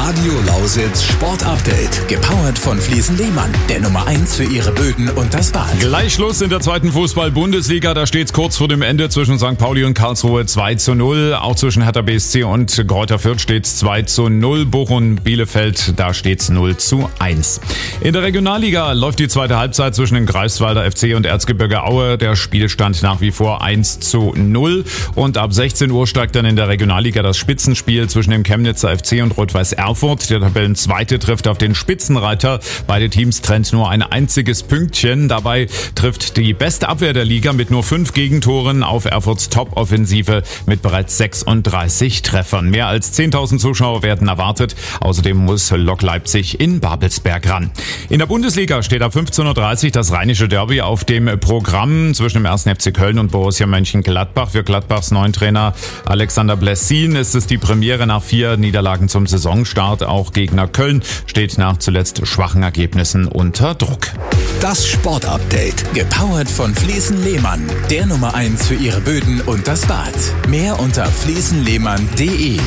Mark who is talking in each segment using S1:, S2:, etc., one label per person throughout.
S1: Radio Lausitz Sport Update. Gepowert von Fliesen Lehmann, der Nummer 1 für ihre Böden und das Bad.
S2: Gleich Schluss in der zweiten Fußball-Bundesliga. Da steht's kurz vor dem Ende zwischen St. Pauli und Karlsruhe 2:0. Auch zwischen Hertha BSC und Greuther Fürth steht's 2:0. Bochum-Bielefeld, da steht's 0:1. In der Regionalliga läuft die zweite Halbzeit zwischen dem Greifswalder FC und Erzgebirge Aue. Der Spielstand nach wie vor 1:0. Und ab 16 Uhr steigt dann in der Regionalliga das Spitzenspiel zwischen dem Chemnitzer FC und Rot-Weiß Erfurt. Der Tabellenzweite trifft auf den Spitzenreiter. Beide Teams trennt nur ein einziges Pünktchen. Dabei trifft die beste Abwehr der Liga mit nur 5 Gegentoren auf Erfurts Top-Offensive mit bereits 36 Treffern. Mehr als 10.000 Zuschauer werden erwartet. Außerdem muss Lok Leipzig in Babelsberg ran. In der Bundesliga steht ab 15:30 Uhr das Rheinische Derby auf dem Programm zwischen dem 1. FC Köln und Borussia Mönchengladbach. Für Gladbachs neuen Trainer Alexander Blessin ist es die Premiere nach 4 Niederlagen zum Saisonstart. Auch Gegner Köln steht nach zuletzt schwachen Ergebnissen unter Druck.
S1: Das Sport-Update. Gepowert von Fliesen Lehmann, der Nummer 1 für ihre Böden und das Bad. Mehr unter fliesenlehmann.de.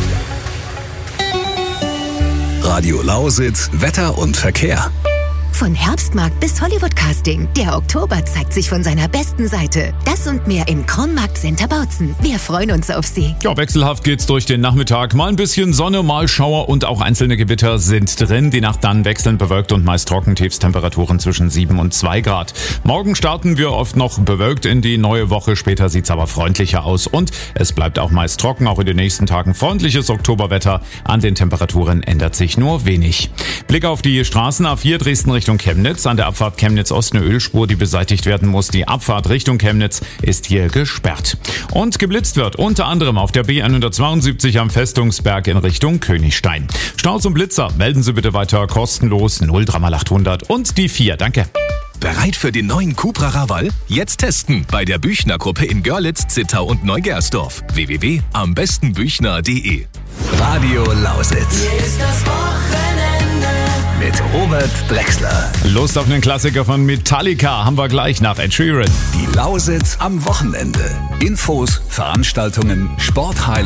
S1: Radio Lausitz, Wetter und Verkehr.
S3: Von Herbstmarkt bis Hollywood-Casting. Der Oktober zeigt sich von seiner besten Seite. Das und mehr im Kronmarkt Center Bautzen. Wir freuen uns auf Sie.
S2: Ja, wechselhaft geht's durch den Nachmittag. Mal ein bisschen Sonne, mal Schauer und auch einzelne Gewitter sind drin. Die Nacht dann wechselnd bewölkt und meist trocken. Tiefstemperaturen zwischen 7 und 2 Grad. Morgen starten wir oft noch bewölkt in die neue Woche. Später sieht's aber freundlicher aus und es bleibt auch meist trocken. Auch in den nächsten Tagen freundliches Oktoberwetter. An den Temperaturen ändert sich nur wenig. Blick auf die Straßen. A4 Dresden Richtung Chemnitz. An der Abfahrt Chemnitz-Ost eine Ölspur, die beseitigt werden muss. Die Abfahrt Richtung Chemnitz ist hier gesperrt. Und geblitzt wird unter anderem auf der B172 am Festungsberg in Richtung Königstein. Staus und Blitzer melden Sie bitte weiter kostenlos 03800 und die 4. Danke.
S1: Bereit für den neuen Cupra Raval? Jetzt testen bei der Büchner Gruppe in Görlitz, Zittau und Neugersdorf. www.ambestens-büchner.de. Radio Lausitz.
S4: Hier ist das Wochenende.
S1: Mit Robert Drexler.
S2: Lust auf einen Klassiker von Metallica haben wir gleich nach Ed Sheeran.
S1: Die Lausitz am Wochenende. Infos, Veranstaltungen, Sporthighlights.